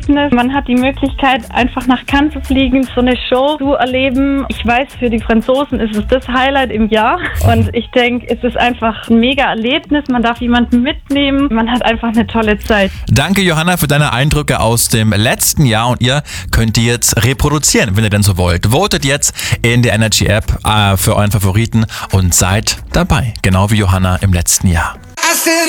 Erlebnis. Man hat die Möglichkeit, einfach nach Cannes zu fliegen, so eine Show zu erleben. Ich weiß, für die Franzosen ist es das Highlight im Jahr. Und ich denke, es ist einfach ein mega Erlebnis. Man darf jemanden mitnehmen. Man hat einfach eine tolle Zeit. Danke, Johanna, für deine Eindrücke aus dem letzten Jahr. Und ihr könnt die jetzt reproduzieren, wenn ihr denn so wollt. Votet jetzt in der Energy App für euren Favoriten und seid dabei. Genau wie Johanna im letzten Jahr.